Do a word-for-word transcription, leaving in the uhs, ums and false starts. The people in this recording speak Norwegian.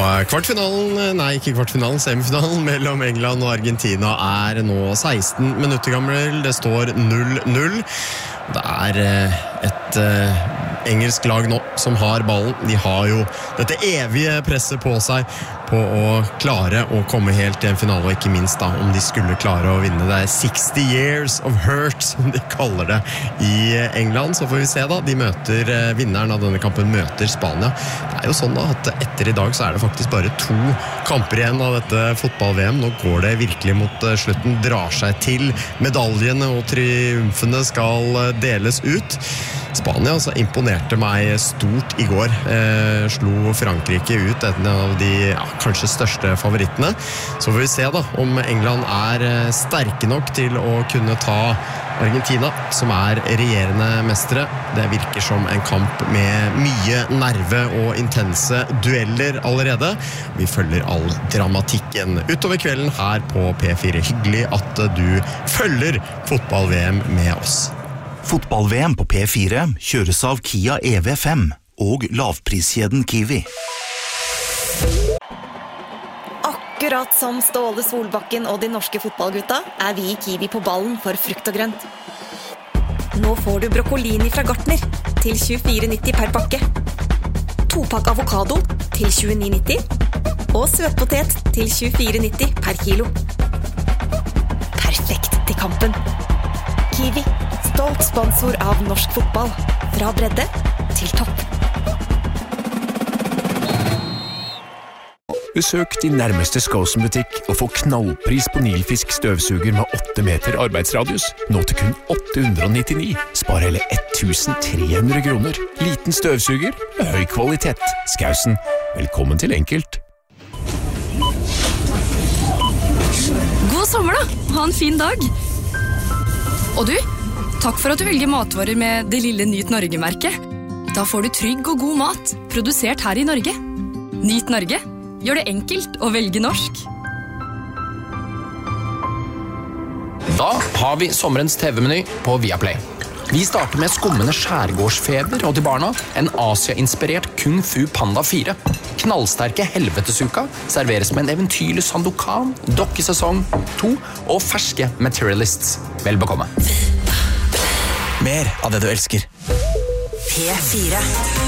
kvartfinalen, nei ikke kvartfinalen, semifinalen mellom England og Argentina er nå seksten minutter gammel. Det står null null. Det er et uh, engelsk lag nå som har ballen. De har jo dette evige presset på seg på å klare å komme helt til en finale, og ikke minst da, om de skulle klare å vinne. Det er sixty years of hurt, som de kaller det i England. Så får vi se da, de møter, uh, vinneren av denne kampen møter Spania. Det er jo sånn da, at etter i dag så er det faktisk bare to kamper igjen av dette fotball-V M. Nå går det virkelig mot uh, slutten, drar seg til. Medaljene og triumfene skal uh, deles ut. Spania altså imponerte meg stort i går. Eh, slo Frankrike ut, en av de ja, kanskje største favorittene. Så får vi se da om England er sterke nok til å kunne ta Argentina, som er regjerende mestere. Det virker som en kamp med mye nerve og intense dueller allerede. Vi følger all dramatikken utover kvelden her på P fire. Hyggelig at du følger fotball-V M med oss. Fotball-V M på P fire kjøres av Kia E V fem og lavpriskjeden Kiwi. Akkurat som Ståle Solbakken og de norske fotballgutta er vi i Kiwi på ballen for frukt og grønt. Nå får du broccolini fra Gartner til tjuefire nitti per pakke. Topakk avokado til tjueni nitti og søtpotet til tjuefire nitti per kilo. Perfekt til kampen. Kiwi, stolt sponsor av norsk fotball. Fra bredde til topp. Besøk din nærmeste Skåsen-butikk og få knallpris på Nilfisk støvsuger med åtte meter arbeidsradius. Nå til kun åtte hundre nittini. Spar hele ettusen tre hundre kroner. Liten støvsuger med høy kvalitet. Skausen, velkommen til enkelt. God sommer da! Ha en fin dag! Og du, takk for at du velger matvarer med det lille Nyt Norge-merket. Da får du trygg og god mat, produsert her i Norge. Nyt Norge, gjør det enkelt å velge norsk. Da har vi sommerens T V-meny på Viaplay. Vi starter med skummende skjærgårdsfeber og til barna en Asia-inspirert Kung Fu Panda fire. Knallsterke helvetesuka serveres med en eventyrlig Sandokan, dokkesesong to og ferske Materialists. Vel bekomme. Mer av det du elsker. P fire.